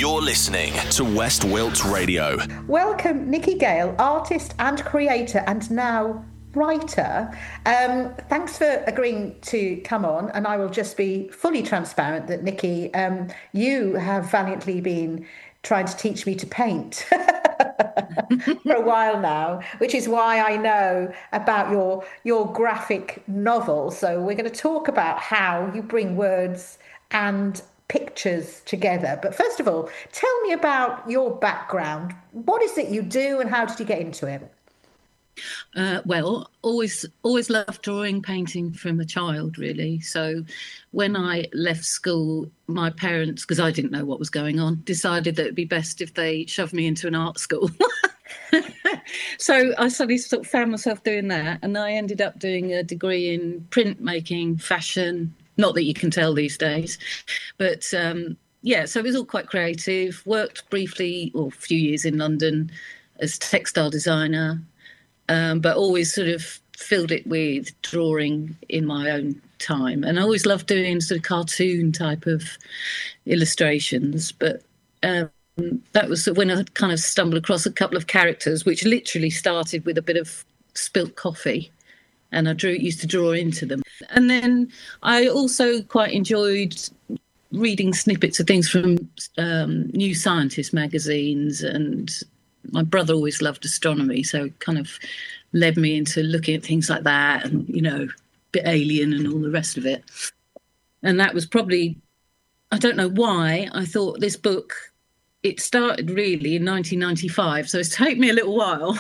You're listening to West Wilts Radio. Welcome, Nikki Gale, artist and creator and now writer. Thanks for agreeing to come on, and I will just be fully transparent that, Nikki, you have valiantly been trying to teach me to paint for a while now, which is why I know about your graphic novel. So we're going to talk about how you bring words and pictures together. But first of all, tell me about your background. What is it you do and how did you get into it? Well, always loved drawing, painting from a child, really. So when I left school, my parents, because I didn't know what was going on, decided that it'd be best if they shoved me into an art school. So I suddenly sort of found myself doing that, and I ended up doing a degree in printmaking, fashion. Not that you can tell these days, but so it was all quite creative. Worked briefly, or a few years in London as textile designer. But always sort of filled it with drawing in my own time. And I always loved doing sort of cartoon type of illustrations. But that was when I kind of stumbled across a couple of characters, which literally started with a bit of spilt coffee. And I used to draw into them. And then I also quite enjoyed reading snippets of things from New Scientist magazines, and my brother always loved astronomy, so it kind of led me into looking at things like that and, a bit alien and all the rest of it. And that was probably, I don't know why, I thought this book, it started really in 1995, so it's taken me a little while,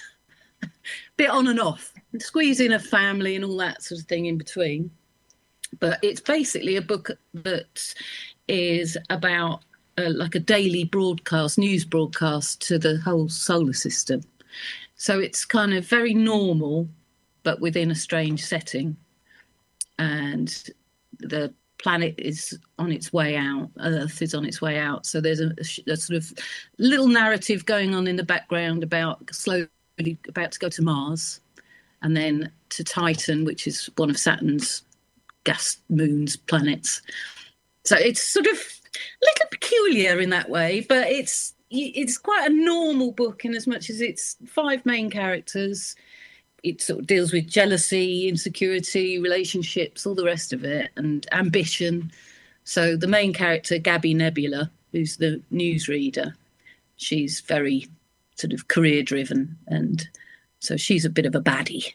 bit on and off, squeeze in a family and all that sort of thing in between. But it's basically a book that is about like a daily news broadcast to the whole solar system. So it's kind of very normal, but within a strange setting. And the planet is on its way out, Earth is on its way out. So there's a sort of little narrative going on in the background about slowly about to go to Mars and then to Titan, which is one of Saturn's gas moons, planets. So it's sort of a little peculiar in that way, but it's quite a normal book in as much as it's 5 main characters. It sort of deals with jealousy, insecurity, relationships, all the rest of it, and ambition. So the main character, Gabby Nebula, who's the newsreader, she's very sort of career-driven, and so she's a bit of a baddie.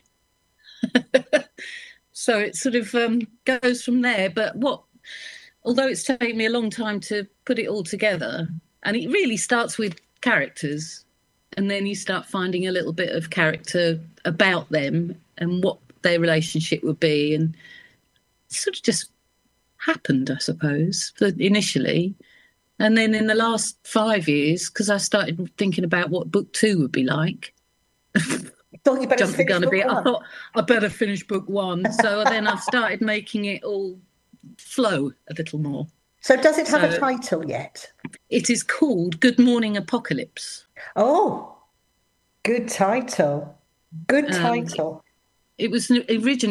So it sort of goes from there. But although it's taken me a long time to put it all together, and it really starts with characters, and then you start finding a little bit of character about them and what their relationship would be, and it sort of just happened, I suppose, initially. And then in the last 5 years, because I started thinking about what book 2 would be like, Thought you better jumped the gun a bit. one. I thought I better finish book 1. So then I started making it all flow a little more. So does it have a title yet? It is called Good Morning Apocalypse. Oh, good title. Good title. It was originally